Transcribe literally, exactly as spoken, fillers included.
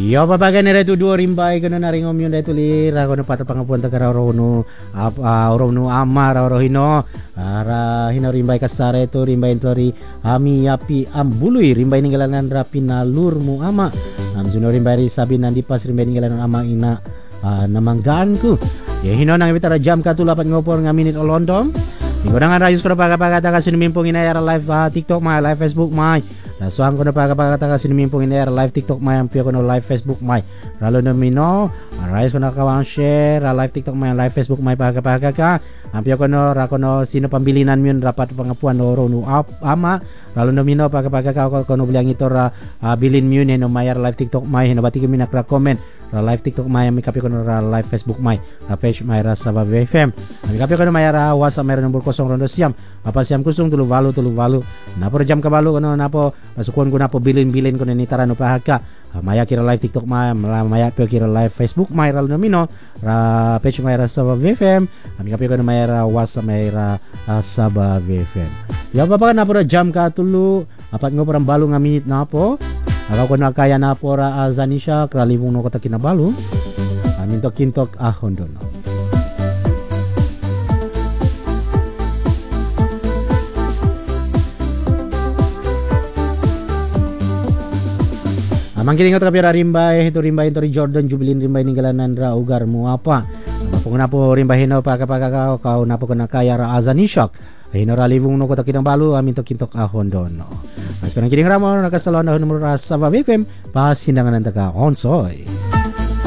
Yo papagan nila ito dua rimbay kono na ringom yun dahil lira kono pata pangapuan taga raw no raw no ama raw raw hino ara hino rimbay kasara ito rimbay tori ami yapi ambului rimbay ninggalanan rapi nalur mu ama am suno rimbay sabi nandi pas rimbay ninggalanan ama ina uh, namanggaan ko ya hino nang bitara jam katulapat ngopor nga minute olondom minggo nang rayus kono pagapagata ka sinumimpong inayara live uh, TikTok my live Facebook my Nasuang ko na pagkapagkata kasi numimpong in air live TikTok may ampiyo ko no live Facebook may ralo na mino arise ko na kawang share live TikTok may live Facebook may pagkapagkaka ampiyo ko no rako no sino pambilinan yun rapat pangapuan no no ama ralo na mino pagkapagkaka ko no bilang ito ra uh, bilin yun no may live TikTok may hinabati kami nakra comment ra live TikTok may may kapi ko no ra live Facebook may ra page may ra sa Baby F M may kapi ko no may ra WhatsApp may number kosong rondo siam apa siam kusung tulu valu tulu valu napo jam kabalo ko no napo masukon ko na po bilin-bilin ko na ni Tarano Pahaka uh, maya kira live TikTok maya maya po kira live Facebook maya ral nomino ra page maya sa B F M kami kapi ko na maya ra WhatsApp maya uh, sa B F M ya papa na po ra jam ka tulu apat ngo parang balo nga minute na po ako ko na kaya na po ra uh, Zanisha kralibong no kata kinabalu amin uh, tok kintok ahon dono. Mangkiling ko kapira rimbay ito rimbay ito Jordan Jubilin rimbay ninggalanan ra ugar mo apa mapong na po rimbay hino pa kapag kakao kao na po ko na kaya ra azanishak hino ra libong no ko takinang balu amin to kintok ahon dono mas panang kiling ramo nakasalon na numero ra sa Baby F M pas hindangan ng taga onsoy.